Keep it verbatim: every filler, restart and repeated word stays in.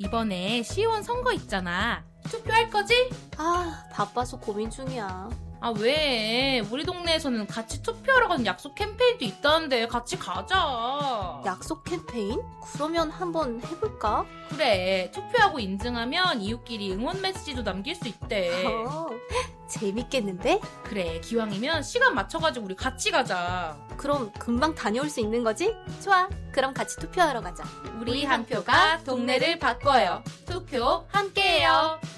이번에 시의원 선거 있잖아. 투표할 거지? 아, 바빠서 고민 중이야. 아, 왜? 우리 동네에서는 같이 투표하러 가는 약속 캠페인도 있다는데 같이 가자. 약속 캠페인? 그러면 한번 해볼까? 그래, 투표하고 인증하면 이웃끼리 응원 메시지도 남길 수 있대. 어, 재밌겠는데? 그래, 기왕이면 시간 맞춰가지고 우리 같이 가자. 그럼 금방 다녀올 수 있는 거지? 좋아, 그럼 같이 투표하러 가자. 우리 한 표가 동네를 바꿔요. 투표 함께해요.